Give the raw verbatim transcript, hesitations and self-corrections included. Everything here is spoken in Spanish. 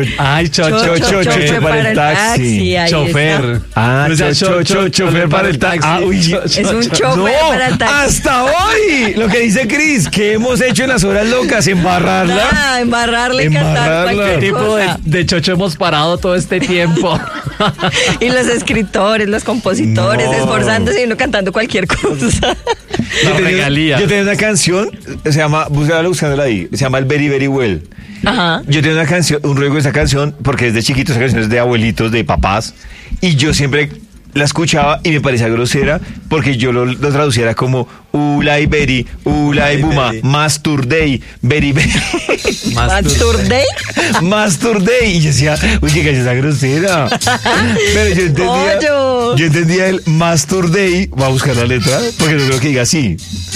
Ay, chocho, Chocho, chofer para el taxi. ahí Chofer. está. Ah, O sea, cho, cho, cho, chofer para el taxi. Ah, uy, Es un chofer no, para el taxi. hasta hoy. Lo que dice Cris, ¿qué hemos hecho en las horas locas? Embarrarla. Ah, embarrarle, cantar Embarrarla. cualquier ¿Qué tipo de, cosa. de chocho hemos parado todo este tiempo? Y los escritores, los compositores, No. esforzándose y uno cantando cualquier cosa. La regalía. Yo tenía una canción, se llama, búscala buscándola ahí, se llama El Very Very Well. Ajá. Yo tenía una canción, un ruego de esa canción, porque desde chiquito esa canción es de abuelitos, de papás, y yo siempre la escuchaba y me parecía grosera, porque yo lo, lo traduciera como Ulay Beri, Ulay Buma, Beri. Masturday, Beri Beri. Masturday. Masturday. Y yo decía, uy, qué canción tan grosera. Pero yo entendía, Pollo. yo entendía el Masturday, voy a buscar la letra, porque no creo que diga así.